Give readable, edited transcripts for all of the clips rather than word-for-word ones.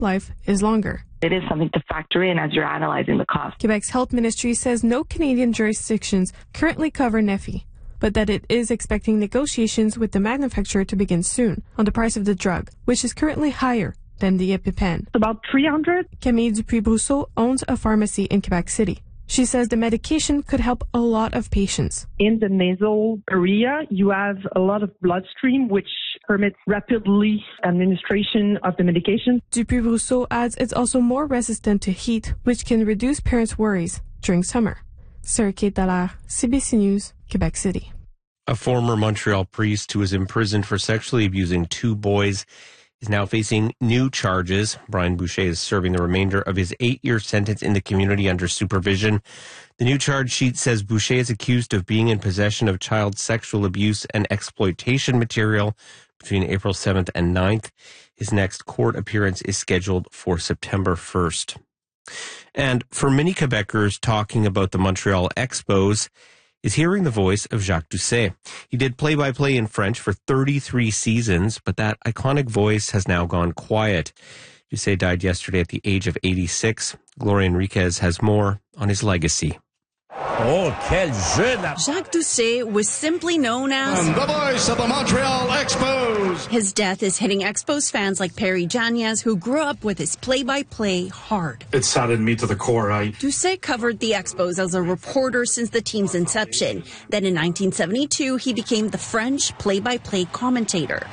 life is longer. It is something to factor in as you're analyzing the cost. Quebec's health ministry says no Canadian jurisdictions currently cover Neffy, but that it is expecting negotiations with the manufacturer to begin soon on the price of the drug, which is currently higher than the EpiPen. About $300. Camille Dupuis-Brousseau owns a pharmacy in Quebec City. She says the medication could help a lot of patients. In the nasal area, you have a lot of bloodstream, which permits rapidly administration of the medication. Dupuis-Brousseau adds it's also more resistant to heat, which can reduce parents' worries during summer. Sarah-Kate Dallaire, CBC News, Quebec City. A former Montreal priest who was imprisoned for sexually abusing 2 boys is now facing new charges. Brian Boucher is serving the remainder of his 8-year sentence in the community under supervision. The new charge sheet says Boucher is accused of being in possession of child sexual abuse and exploitation material between April 7th and 9th. His next court appearance is scheduled for September 1st. And for many Quebecers talking about the Montreal Expos is hearing the voice of Jacques Doucet. He did play-by-play in French for 33 seasons, but that iconic voice has now gone quiet. Doucet died yesterday at the age of 86. Gloria Enriquez has more on his legacy. Oh, quel jeune! Jacques Doucet was simply known as the voice of the Montreal Expos. His death is hitting Expos fans like Perry Janias, who grew up with his play-by-play hard. It saddened me to the core. Doucet covered the Expos as a reporter since the team's inception. Then in 1972, he became the French play-by-play commentator.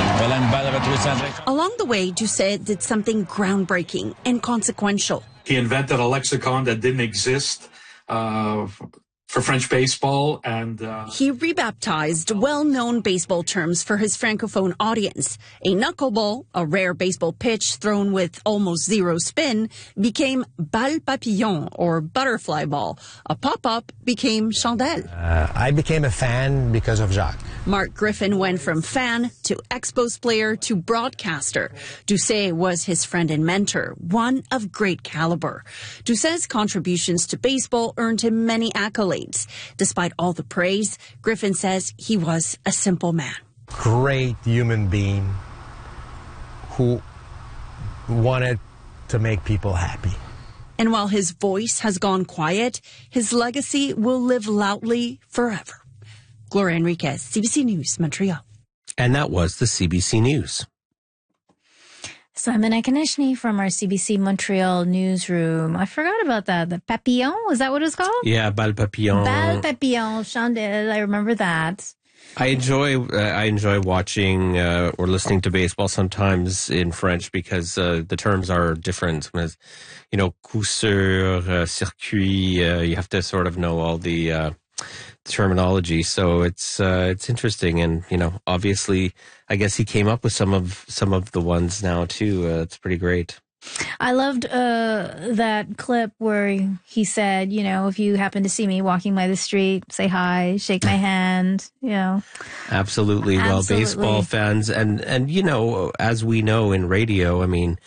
Along the way, Doucet did something groundbreaking and consequential. He invented a lexicon that didn't exist for French baseball, and he rebaptized well-known baseball terms for his francophone audience. A knuckleball, a rare baseball pitch thrown with almost zero spin, became balle papillon, or butterfly ball. A pop-up became chandelle. I became a fan because of Jacques. Mark Griffin went from fan to Expos player to broadcaster. Doucet was his friend and mentor, one of great caliber. Doucet's contributions to baseball earned him many accolades. Despite all the praise, Griffin says he was a simple man. Great human being who wanted to make people happy. And while his voice has gone quiet, his legacy will live loudly forever. Gloria Enriquez, CBC News, Montreal. And that was the CBC News. So I'm Anna Konechny from our CBC Montreal newsroom. I forgot about that. The papillon, is that what it's called? Yeah, balle papillon. Balle papillon, chandelle, I remember that. I enjoy watching or listening to baseball sometimes in French because the terms are different. You know, coup sur, circuit, you have to sort of know all the terminology, so it's interesting, and obviously I guess he came up with some of the ones now too. It's pretty great. I loved that clip where he said, if you happen to see me walking by the street, say hi, shake my hand, Absolutely. Well, baseball fans and as we know in radio, I mean,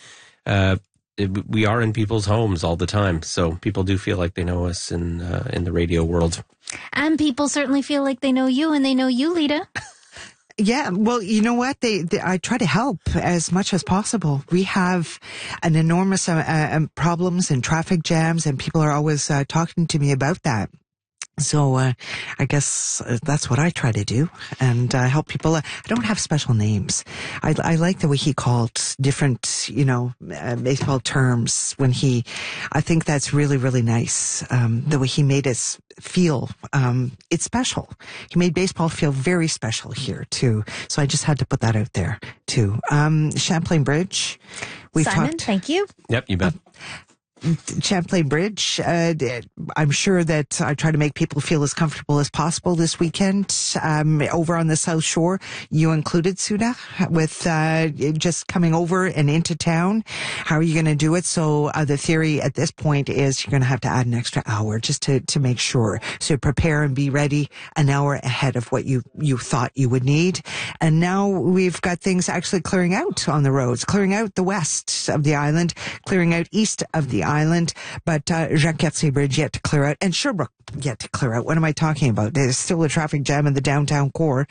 we are in people's homes all the time, so people do feel like they know us in the radio world. And people certainly feel like they know you, and they know you, Lita. Yeah, well, you know what? I try to help as much as possible. We have an enormous problems and traffic jams, and people are always talking to me about that. So I guess that's what I try to do, and help people. I don't have special names. I like the way he called different, baseball terms when I think that's really, really nice. The way he made us feel, it's special. He made baseball feel very special here too. So I just had to put that out there too. Champlain Bridge. Simon, thank you. Yep, you bet. Champlain Bridge. I'm sure that I try to make people feel as comfortable as possible this weekend. Over on the South Shore, you included, Sudha, with just coming over and into town. How are you going to do it? So the theory at this point is you're going to have to add an extra hour just to make sure. So prepare and be ready an hour ahead of what you thought you would need. And now we've got things actually clearing out on the roads, clearing out the west of the island, clearing out east of the island, but Jacques-Cartier Bridge yet to clear out, and Sherbrooke yet to clear out. What am I talking about? There's still a traffic jam in the downtown core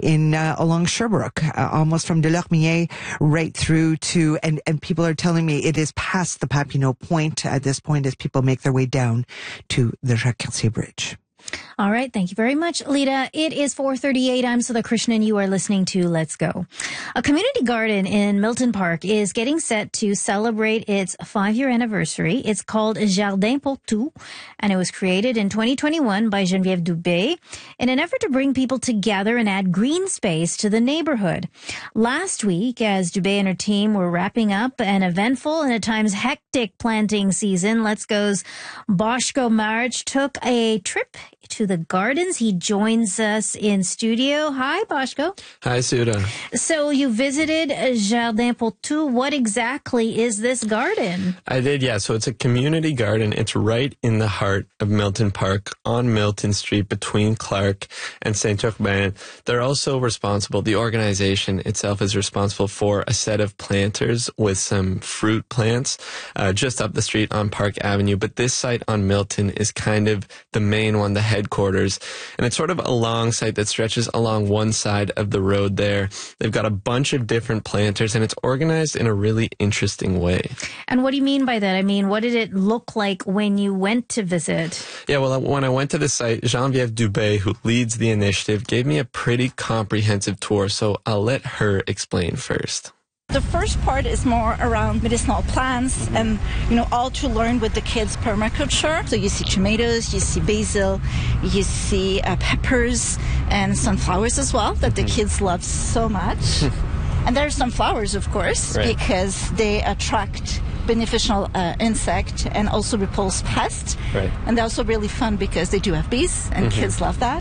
along Sherbrooke, almost from Delormier right through to, and people are telling me it is past the Papineau Point at this point as people make their way down to the Jacques-Cartier Bridge. All right. Thank you very much, Lita. It is 4:38. I'm Sudha Krishnan. You are listening to Let's Go. A community garden in Milton Park is getting set to celebrate its 5-year anniversary. It's called Jardin pour tous, and it was created in 2021 by Geneviève Dubé in an effort to bring people together and add green space to the neighborhood. Last week, as Dubé and her team were wrapping up an eventful and at times hectic planting season, Let's Go's Boshko March took a trip to the gardens. He joins us in studio. Hi, Boshko. Hi, Sudha. So you visited Jardin pour tous. What exactly is this garden? I did, yeah. So it's a community garden. It's right in the heart of Milton Park on Milton Street between Clark and Saint-Urbain. They're also responsible, the organization itself is responsible for a set of planters with some fruit plants just up the street on Park Avenue. But this site on Milton is kind of the main one, the headquarters, and it's sort of a long site that stretches along one side of the road there. They've got a bunch of different planters, and it's organized in a really interesting way. And what do you mean by that? I mean, what did it look like when you went to visit? Yeah, well, when I went to the site, Geneviève Dubé, who leads the initiative, gave me a pretty comprehensive tour, so I'll let her explain first. The first part is more around medicinal plants and, all to learn with the kids permaculture. So you see tomatoes, you see basil, you see peppers and sunflowers as well that the kids love so much. And there are some flowers, of course, right, because they attract beneficial insect and also repulse pests. Right. And they're also really fun because they do have bees and kids love that.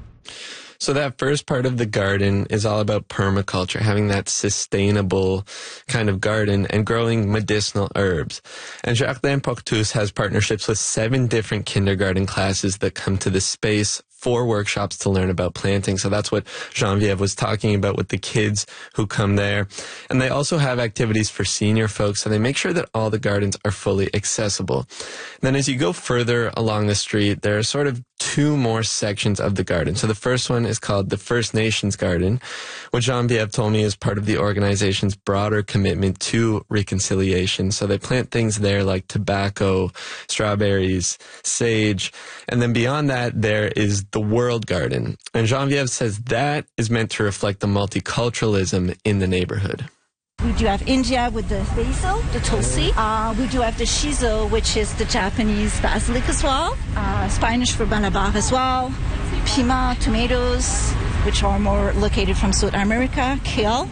So that first part of the garden is all about permaculture, having that sustainable kind of garden and growing medicinal herbs. And Jardin pour tous has partnerships with 7 different kindergarten classes that come to the space for workshops to learn about planting. So that's what Geneviève was talking about with the kids who come there. And they also have activities for senior folks, so they make sure that all the gardens are fully accessible. And then as you go further along the street, there are sort of 2 more sections of the garden. So the first one is called the First Nations Garden, which Geneviève told me is part of the organization's broader commitment to reconciliation. So they plant things there like tobacco, strawberries, sage, and then beyond that, there is the World Garden. And Geneviève says that is meant to reflect the multiculturalism in the neighborhood. We do have India with the basil, the tulsi. We do have the shiso, which is the Japanese basilic as well. Spanish for balabar as well. Pima, tomatoes, which are more located from South America. Kale.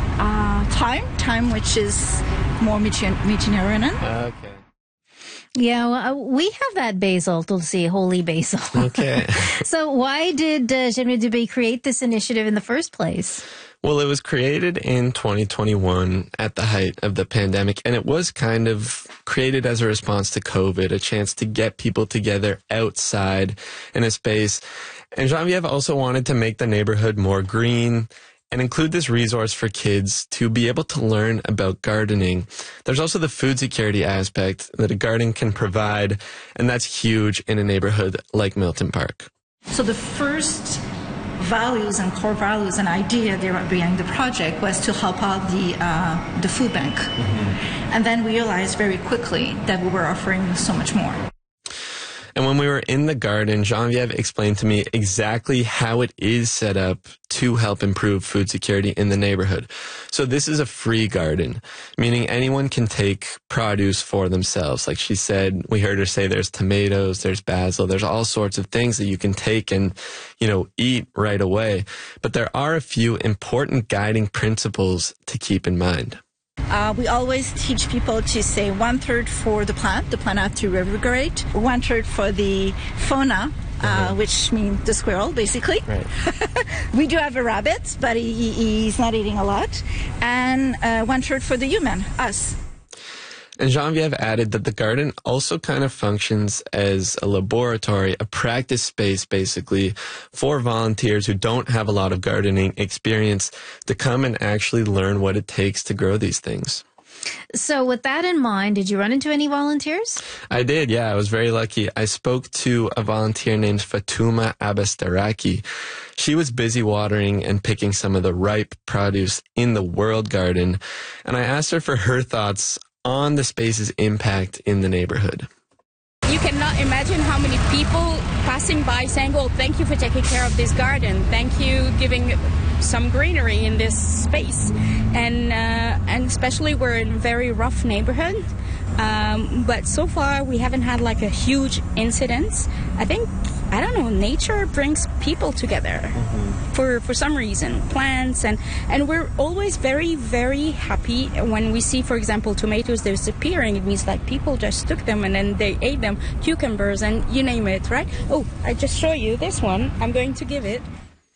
Thyme, which is more Mediterranean. Okay. Yeah, well, we have that basil, tulsi, holy basil. Okay. So why did Geneviève Dubé create this initiative in the first place? Well, it was created in 2021 at the height of the pandemic, and it was kind of created as a response to COVID, a chance to get people together outside in a space. And Geneviève also wanted to make the neighborhood more green and include this resource for kids to be able to learn about gardening. There's also the food security aspect that a garden can provide, and that's huge in a neighborhood like Milton Park. So the first values and core values and idea behind the project was to help out the food bank. And then we realized very quickly that we were offering so much more. And when we were in the garden, Geneviève explained to me exactly how it is set up to help improve food security in the neighborhood. So this is a free garden, meaning anyone can take produce for themselves. Like she said, we heard her say there's tomatoes, there's basil, there's all sorts of things that you can take and, eat right away. But there are a few important guiding principles to keep in mind. We always teach people to say 1/3 for the plant have to reverberate, 1/3 for the fauna, which means the squirrel, basically. Right. We do have a rabbit, but he's not eating a lot, and 1/3 for the human, us. And Geneviève added that the garden also kind of functions as a laboratory, a practice space, basically, for volunteers who don't have a lot of gardening experience to come and actually learn what it takes to grow these things. So with that in mind, did you run into any volunteers? I did, yeah. I was very lucky. I spoke to a volunteer named Fatouma Abastaraki. She was busy watering and picking some of the ripe produce in the World Garden, and I asked her for her thoughts on the space's impact in the neighborhood. You cannot imagine how many people passing by saying, "Oh, thank you for taking care of this garden. Thank you giving some greenery in this space." And especially we're in a very rough neighborhood. But so far we haven't had like a huge incident. I don't know, nature brings people together for some reason, plants, and we're always very, very happy when we see, for example, tomatoes disappearing. It means like people just took them and then they ate them, cucumbers and you name it, right? Oh, I just show you this one. I'm going to give it.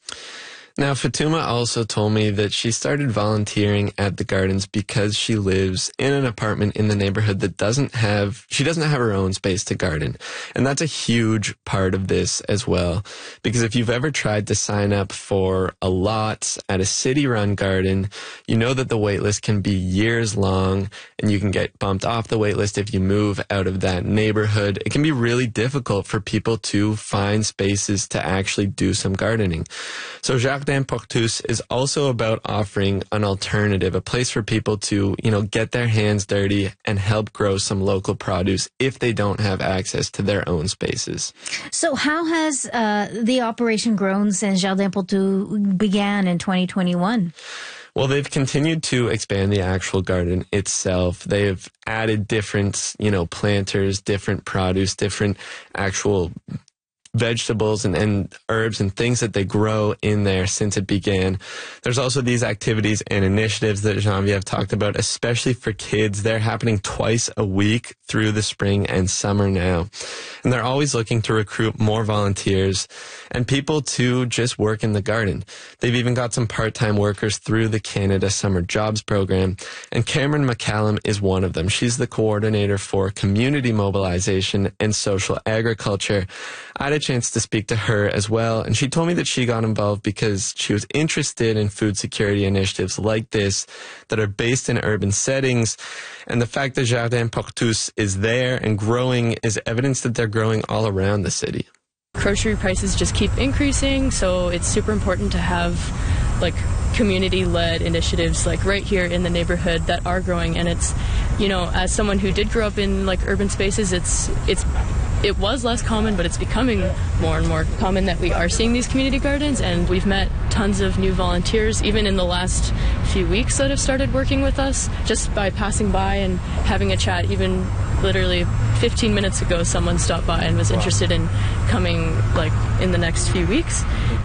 Now, Fatouma also told me that she started volunteering at the gardens because she lives in an apartment in the neighborhood that doesn't have her own space to garden. And that's a huge part of this as well. Because if you've ever tried to sign up for a lot at a city-run garden, you know that the wait list can be years long and you can get bumped off the wait list if you move out of that neighborhood. It can be really difficult for people to find spaces to actually do some gardening. So Jardin Portus is also about offering an alternative, a place for people to, get their hands dirty and help grow some local produce if they don't have access to their own spaces. So how has the operation grown since Jardin Portus began in 2021? Well, they've continued to expand the actual garden itself. They've added different, planters, different produce, different actual vegetables and herbs and things that they grow in there since it began. There's also these activities and initiatives that Genevieve talked about, especially for kids. They're happening twice a week through the spring and summer now. And they're always looking to recruit more volunteers and people to just work in the garden. They've even got some part-time workers through the Canada Summer Jobs Program. And Cameron McCallum is one of them. She's the coordinator for community mobilization and social agriculture. I had a chance to speak to her as well, and she told me that she got involved because she was interested in food security initiatives like this that are based in urban settings, and the fact that Jardin Portus is there and growing is evidence that they're growing all around the city. Grocery prices just keep increasing, so it's super important to have community-led initiatives right here in the neighborhood that are growing. And it's, as someone who did grow up in urban spaces, it was less common, but it's becoming more and more common that we are seeing these community gardens, and we've met tons of new volunteers even in the last few weeks that have started working with us just by passing by and having a chat. Even literally 15 minutes ago, someone stopped by and was interested in coming in the next few weeks.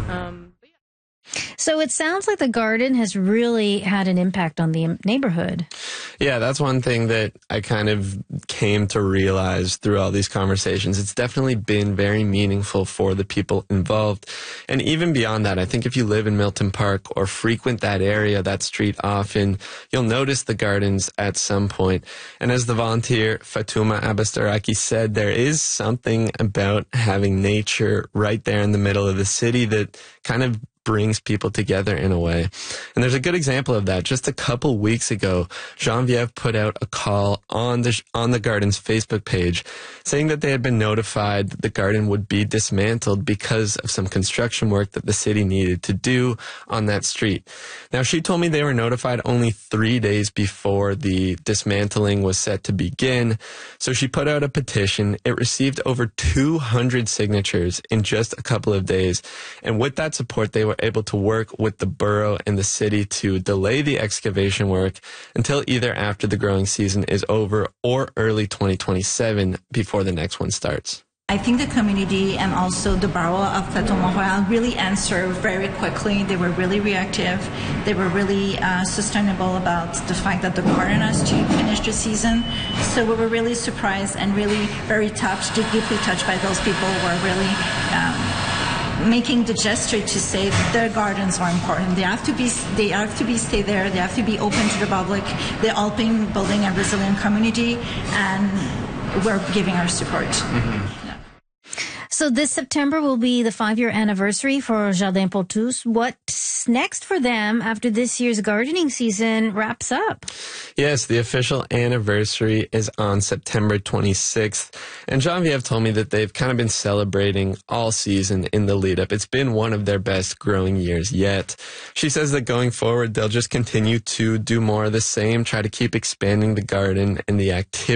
So it sounds like the garden has really had an impact on the neighborhood. Yeah, that's one thing that I kind of came to realize through all these conversations. It's definitely been very meaningful for the people involved. And even beyond that, I think if you live in Milton Park or frequent that area, that street often, you'll notice the gardens at some point. And as the volunteer Fatouma Abastaraki said, there is something about having nature right there in the middle of the city that kind of brings people together in a way. And there's a good example of that. Just a couple weeks ago, Genevieve put out a call on the garden's Facebook page saying that they had been notified that the garden would be dismantled because of some construction work that the city needed to do on that street. Now, she told me they were notified only 3 days before the dismantling was set to begin. So she put out a petition. It received over 200 signatures in just a couple of days. And with that support, they were able to work with the borough and the city to delay the excavation work until either after the growing season is over or early 2027 before the next one starts. I think the community and also the borough of Plateau-Mont-Royal really answered very quickly. They were really reactive. They were really sustainable about the fact that the garden has to finish the season. So we were really surprised and really very touched, deeply touched by those people who were really making the gesture to say their gardens are important. They have to be stay there. They have to be open to the public. They're helping building a resilient community, and we're giving our support. Mm-hmm. So this September will be the 5-year anniversary for Jardin Portus. What what's next for them after this year's gardening season wraps up? Yes, the official anniversary is on September 26th. And Genevieve told me that they've kind of been celebrating all season in the lead up. It's been one of their best growing years yet. She says that going forward, they'll just continue to do more of the same, try to keep expanding the garden and the activity